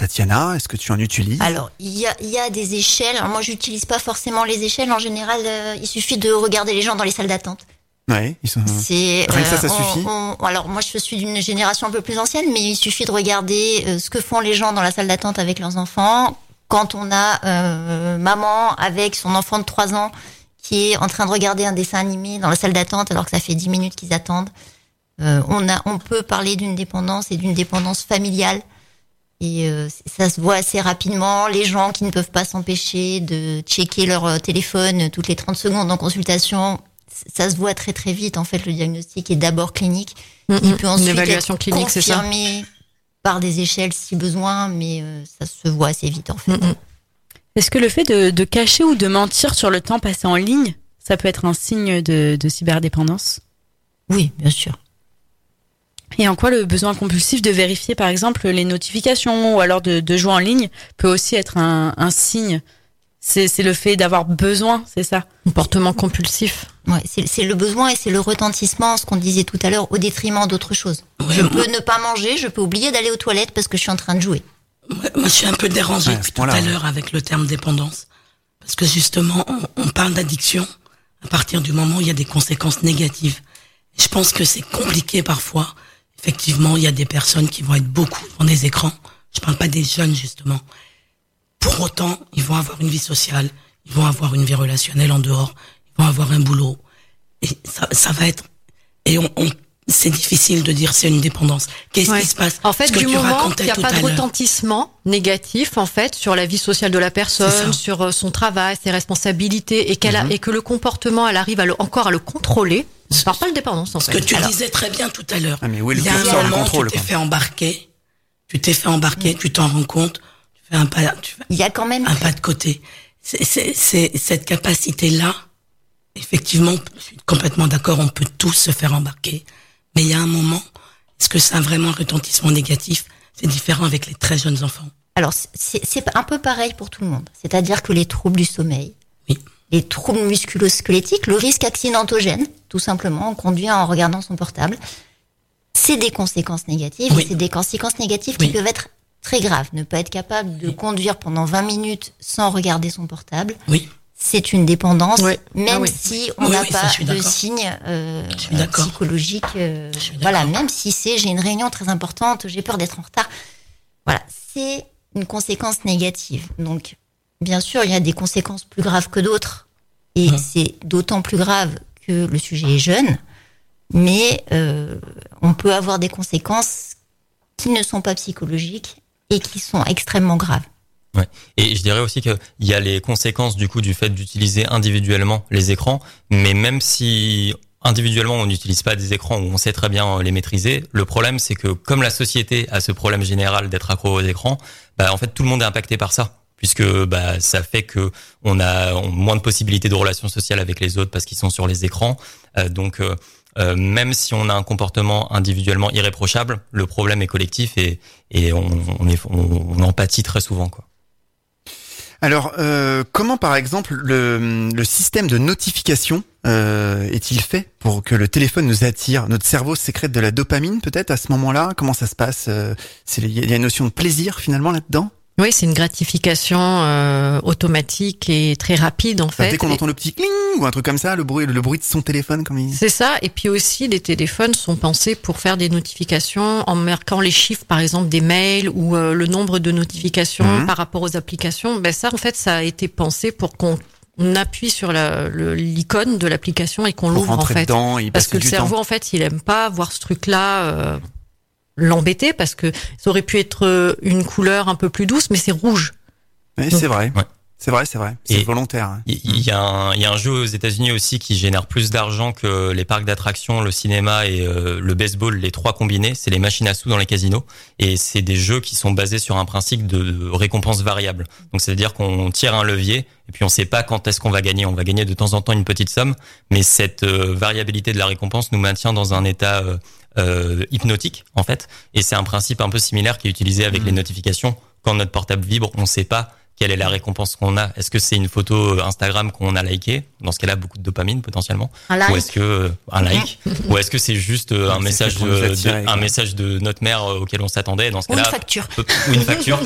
Tatiana? Est-ce que tu en utilises? Alors, il y a des échelles. Alors, moi, j'utilise pas forcément les échelles. En général, il suffit de regarder les gens dans les salles d'attente. Ouais, ils sont. C'est Rien que ça suffit. Alors, moi, je suis d'une génération un peu plus ancienne, mais il suffit de regarder ce que font les gens dans la salle d'attente avec leurs enfants. Quand on a maman avec son enfant de 3 ans qui est en train de regarder un dessin animé dans la salle d'attente alors que ça fait 10 minutes qu'ils attendent, on peut parler d'une dépendance et d'une dépendance familiale. Et ça se voit assez rapidement. Les gens qui ne peuvent pas s'empêcher de checker leur téléphone toutes les 30 secondes en consultation, ça se voit très très vite. En fait, le diagnostic est d'abord clinique. Il peut ensuite une évaluation être clinique, confirmé par des échelles si besoin, mais ça se voit assez vite en fait. Est-ce que le fait de cacher ou de mentir sur le temps passé en ligne, ça peut être un signe de cyberdépendance? Oui, bien sûr. Et en quoi le besoin compulsif de vérifier, par exemple, les notifications ou alors de jouer en ligne peut aussi être un signe? C'est le fait d'avoir besoin, c'est ça? Comportement compulsif. Ouais, c'est le besoin et c'est le retentissement, ce qu'on disait tout à l'heure, au détriment d'autres choses. Je peux ne pas manger, je peux oublier d'aller aux toilettes parce que je suis en train de jouer. Moi, je suis un peu dérangée depuis tout à l'heure avec le terme dépendance. Parce que justement, on parle d'addiction à partir du moment où il y a des conséquences négatives. Et je pense que c'est compliqué parfois. Effectivement, il y a des personnes qui vont être beaucoup devant des écrans. Je parle pas des jeunes, justement. Pour autant, ils vont avoir une vie sociale, ils vont avoir une vie relationnelle en dehors, ils vont avoir un boulot. Et ça va être... Et c'est difficile de dire c'est une dépendance. Qu'est-ce qui se passe? En fait, du moment qu'il n'y a pas de retentissement négatif, en fait, sur la vie sociale de la personne, sur son travail, ses responsabilités, et et que le comportement, elle arrive encore à le contrôler, on ne parle pas de dépendance, en fait. Ce que tu disais très bien tout à l'heure. Mais où est il y a un moment, tu t'es fait embarquer, tu t'en rends compte, tu fais un pas, il y a quand même un pas de côté. C'est cette capacité-là, effectivement, je suis complètement d'accord, on peut tous se faire embarquer. Mais il y a un moment, est-ce que ça a vraiment un retentissement négatif? C'est différent avec les très jeunes enfants. Alors, c'est un peu pareil pour tout le monde. C'est-à-dire que les troubles du sommeil, les troubles musculo-squelettiques, le risque accidentogène, tout simplement, on conduit en regardant son portable, c'est des conséquences négatives. Et c'est des conséquences négatives qui peuvent être très graves. Ne pas être capable de conduire pendant 20 minutes sans regarder son portable. C'est une dépendance, même si on n'a pas de signes psychologiques. Voilà, même si j'ai une réunion très importante, j'ai peur d'être en retard. Voilà, c'est une conséquence négative. Donc, bien sûr, il y a des conséquences plus graves que d'autres, et c'est d'autant plus grave que le sujet est jeune. Mais on peut avoir des conséquences qui ne sont pas psychologiques et qui sont extrêmement graves. Ouais. Et je dirais aussi qu'il y a les conséquences du fait d'utiliser individuellement les écrans, mais même si individuellement on n'utilise pas des écrans où on sait très bien les maîtriser, le problème c'est que comme la société a ce problème général d'être accro aux écrans, en fait tout le monde est impacté par ça, puisque ça fait que on a moins de possibilités de relations sociales avec les autres parce qu'ils sont sur les écrans. Donc même si on a un comportement individuellement irréprochable, le problème est collectif et on en pâtit très souvent, quoi. Alors, comment par exemple le système de notification est-il fait pour que le téléphone nous attire? Notre cerveau sécrète de la dopamine peut-être à ce moment-là? Comment ça se passe? Il y a une notion de plaisir finalement là-dedans? Oui, c'est une gratification automatique et très rapide en fait. Dès qu'on entend le petit cling ou un truc comme ça, le bruit de son téléphone comme il... C'est ça. Et puis aussi, les téléphones sont pensés pour faire des notifications en marquant les chiffres, par exemple des mails ou le nombre de notifications par rapport aux applications. Ça, en fait, ça a été pensé pour qu'on appuie sur l'icône de l'application et qu'on l'ouvre en fait. Parce que le cerveau, en fait, il aime pas voir ce truc-là. L'embêter parce que ça aurait pu être une couleur un peu plus douce, mais c'est rouge. Oui, c'est vrai. Ouais. C'est vrai. C'est volontaire. Hein. Il y a un jeu aux États-Unis aussi qui génère plus d'argent que les parcs d'attractions, le cinéma et le baseball, les trois combinés. C'est les machines à sous dans les casinos. Et c'est des jeux qui sont basés sur un principe de récompense variable. Donc, c'est-à-dire qu'on tire un levier et puis on sait pas quand est-ce qu'on va gagner. On va gagner de temps en temps une petite somme, mais cette variabilité de la récompense nous maintient dans un état hypnotique en fait, et c'est un principe un peu similaire qui est utilisé avec les notifications. Quand notre portable vibre, on sait pas quelle est la récompense qu'on a. Est-ce que c'est une photo Instagram qu'on a likée? Dans ce cas-là, beaucoup de dopamine potentiellement. Ou est-ce que un like? Ou est-ce que c'est juste un message de notre mère auquel on s'attendait? Dans ce cas-là, ou une facture. Ou une facture.